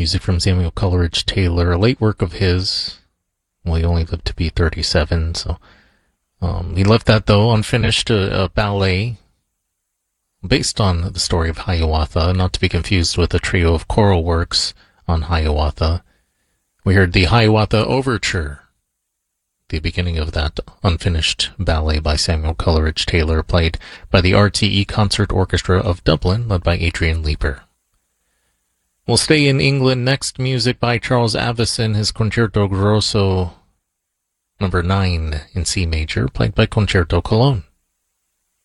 Music from Samuel Coleridge Taylor, a late work of his. Well, he only lived to be 37, so he left that, though, unfinished, a ballet based on the story of Hiawatha, not to be confused with a trio of choral works on Hiawatha. We heard the Hiawatha Overture, the beginning of that unfinished ballet by Samuel Coleridge Taylor, played by the RTE Concert Orchestra of Dublin, led by Adrian Leeper. We'll stay in England next. Music by Charles Avison, his Concerto Grosso number 9 in C major, played by Concerto Cologne.